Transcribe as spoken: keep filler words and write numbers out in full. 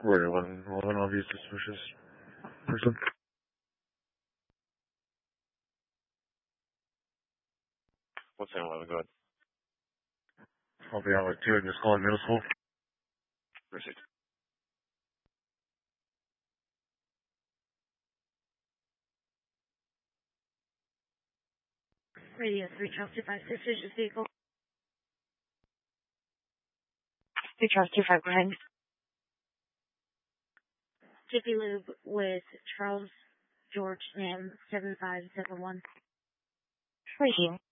Right, eleven, eleven obvious suspicious person. What's that eleven? Go ahead. I'll be out like two, just calling middle school. Received. Radio three Charles two five six, is this vehicle? three Charles two five, go ahead. Jiffy Lube with Charles George Sam seven five seven one. Received.